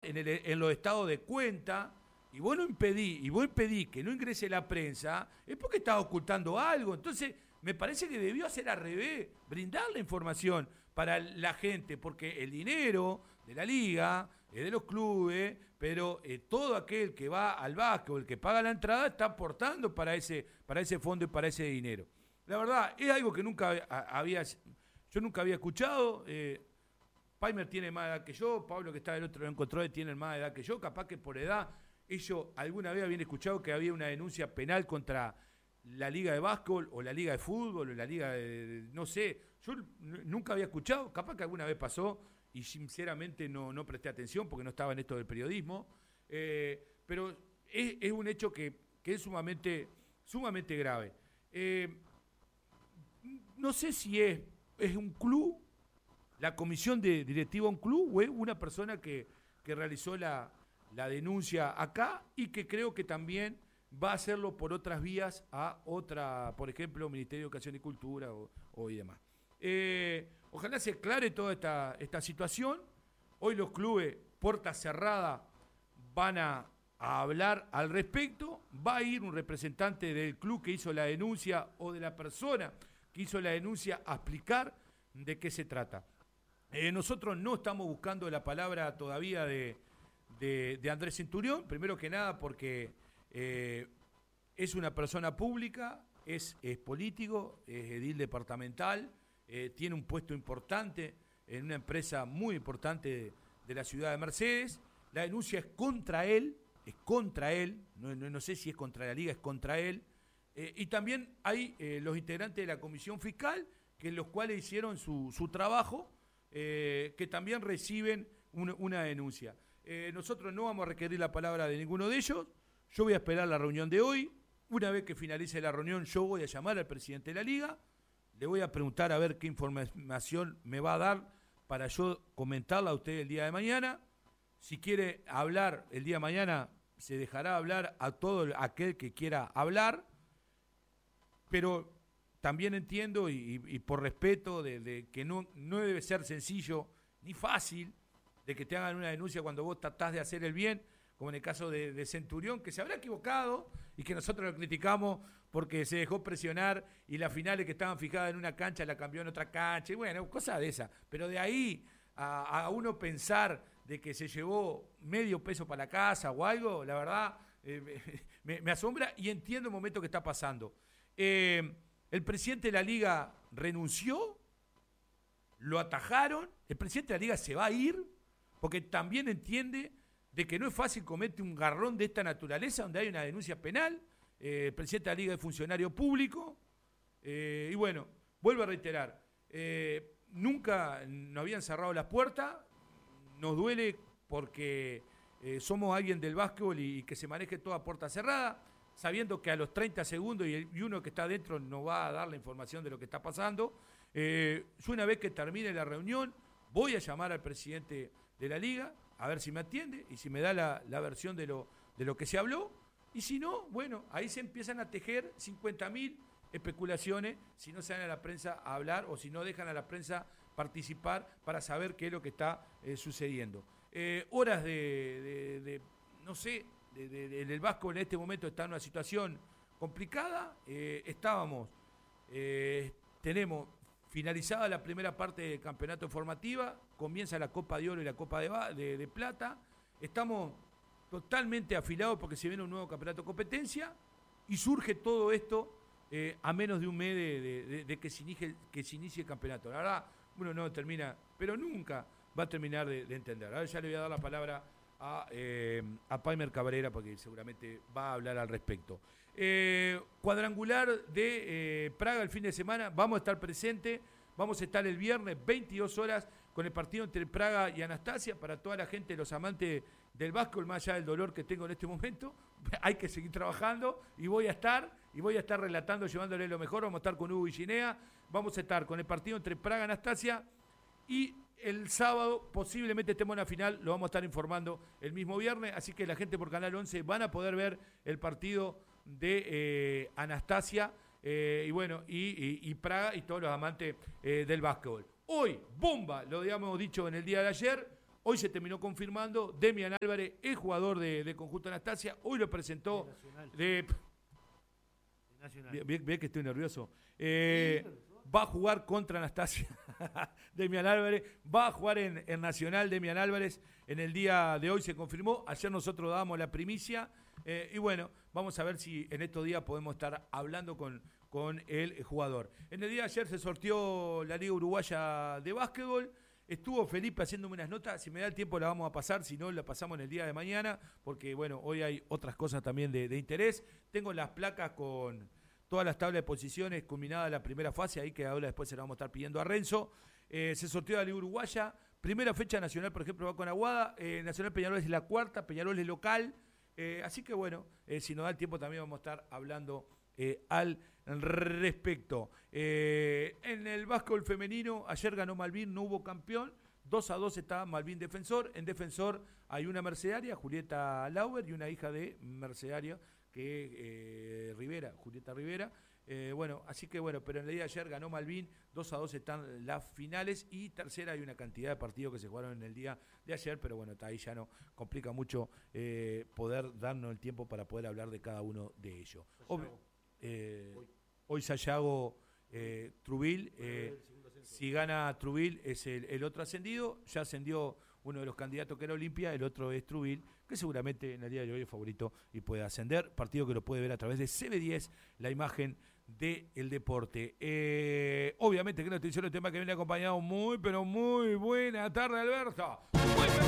en los estados de cuenta, y vos impedís que no ingrese la prensa, es porque estás ocultando algo. Entonces, me parece que debió hacer al revés, brindar la información para la gente, porque el dinero de la liga es de los clubes, pero todo aquel que va al básquet o el que paga la entrada está aportando para ese fondo y para ese dinero. La verdad, es algo que yo nunca había escuchado. Paimer tiene más edad que yo, Pablo, que está del otro lado en control, tiene más edad que yo, capaz que por edad ellos alguna vez habían escuchado que había una denuncia penal contra la liga de básquetbol o la liga de fútbol o la liga no sé, yo nunca había escuchado, capaz que alguna vez pasó y sinceramente no presté atención porque no estaba en esto del periodismo, pero es un hecho que es sumamente grave. No sé si es un club, la comisión directiva de un club, o es una persona que realizó la denuncia acá y que creo que también va a hacerlo por otras vías a otra, por ejemplo, Ministerio de Educación y Cultura y demás. Ojalá se aclare toda esta situación. Hoy los clubes, puerta cerrada, van a hablar al respecto. Va a ir un representante del club que hizo la denuncia o de la persona que hizo la denuncia a explicar de qué se trata. Nosotros no estamos buscando la palabra todavía de Andrés Centurión, primero que nada porque es una persona pública, es político, es edil departamental, tiene un puesto importante en una empresa muy importante de la ciudad de Mercedes. La denuncia es contra él, no sé si es contra la liga, es contra él. Y también hay los integrantes de la comisión fiscal, que los cuales hicieron su trabajo, que también reciben una denuncia. Nosotros no vamos a requerir la palabra de ninguno de ellos. Yo voy a esperar la reunión de hoy. Una vez que finalice la reunión, yo voy a llamar al presidente de la liga. Le voy a preguntar a ver qué información me va a dar para yo comentarla a usted el día de mañana. Si quiere hablar el día de mañana, se dejará hablar a todo aquel que quiera hablar. Pero también entiendo y por respeto de que no debe ser sencillo ni fácil de que te hagan una denuncia cuando vos tratás de hacer el bien, como en el caso de Centurión, que se habrá equivocado y que nosotros lo criticamos porque se dejó presionar y las finales que estaban fijadas en una cancha la cambió en otra cancha, y bueno, cosas de esas. Pero de ahí a uno pensar de que se llevó medio peso para la casa o algo, la verdad me asombra y entiendo el momento que está pasando. El presidente de la liga renunció, lo atajaron, el presidente de la liga se va a ir, porque también entiende de que no es fácil cometer un garrón de esta naturaleza donde hay una denuncia penal. El presidente de la liga es funcionario público, y bueno, vuelvo a reiterar, nunca nos habían cerrado las puertas, nos duele porque somos alguien del básquetbol y que se maneje toda puerta cerrada, sabiendo que a los 30 segundos y uno que está adentro no va a dar la información de lo que está pasando. Yo una vez que termine la reunión voy a llamar al presidente de la liga a ver si me atiende y si me da la versión de lo que se habló, y si no, bueno, ahí se empiezan a tejer 50.000 especulaciones si no se dan a la prensa a hablar o si no dejan a la prensa participar para saber qué es lo que está sucediendo. Horas no sé, el Vasco en este momento está en una situación complicada. Tenemos finalizada la primera parte del campeonato formativa, comienza la Copa de Oro y la Copa de Plata. Estamos totalmente afilados porque se viene un nuevo campeonato de competencia y surge todo esto a menos de un mes de que se inicie el campeonato. La verdad, uno no termina, pero nunca va a terminar de entender. Ahora ya le voy a dar la palabra a Paimer Cabrera porque seguramente va a hablar al respecto. Cuadrangular de Praga el fin de semana, vamos a estar presentes, vamos a estar el viernes 22 horas con el partido entre Praga y Anastasia. Para toda la gente, los amantes del básquetbol, más allá del dolor que tengo en este momento, hay que seguir trabajando y voy a estar relatando, llevándole lo mejor. Vamos a estar con Hugo y Ginea, vamos a estar con el partido entre Praga y Anastasia, y el sábado posiblemente estemos en la final, lo vamos a estar informando el mismo viernes, así que la gente por Canal 11 van a poder ver el partido de Anastasia y bueno, y Praga y todos los amantes del básquetbol. Hoy, bomba, lo habíamos dicho en el día de ayer, Hoy se terminó confirmando, Demian Álvarez es jugador de Conjunto Anastasia, hoy lo presentó de Nacional. Ve que estoy nervioso. Va a jugar contra Anastasia, Demian Álvarez, va a jugar en Nacional, Demian Álvarez, en el día de hoy se confirmó, ayer nosotros dábamos la primicia, y bueno, vamos a ver si en estos días podemos estar hablando con el jugador. En el día de ayer se sorteó la Liga Uruguaya de Básquetbol, estuvo Felipe haciéndome unas notas, si me da el tiempo la vamos a pasar, si no la pasamos en el día de mañana, porque bueno, hoy hay otras cosas también de interés. Tengo las placas con todas las tablas de posiciones, culminada la primera fase, ahí que ahora después se la vamos a estar pidiendo a Renzo. Se sorteó la Liga Uruguaya, primera fecha Nacional, por ejemplo, va con Aguada, Nacional Peñarol es la cuarta, Peñarol es local, así que bueno, si nos da el tiempo también vamos a estar hablando al respecto. En el básquetbol femenino, ayer ganó Malvin, no hubo campeón, 2-2 está Malvin Defensor, en Defensor hay una mercedaria, Julieta Lauber, y una hija de mercedaria, que Rivera, Julieta Rivera. Bueno, así que bueno, pero en el día de ayer ganó Malvin, 2-2 están las finales, y tercera hay una cantidad de partidos que se jugaron en el día de ayer, pero bueno, ahí ya no complica mucho poder darnos el tiempo para poder hablar de cada uno de ellos. Hoy Sayago Trubil, si gana Trubil es el otro ascendido, ya ascendió uno de los candidatos que era Olimpia, el otro es Trubil, que seguramente en el día de hoy es favorito y puede ascender, partido que lo puede ver a través de CB10, la imagen del deporte. Obviamente que no estoy diciendo el tema que viene acompañado muy, pero muy buena tarde, Alberto. Muy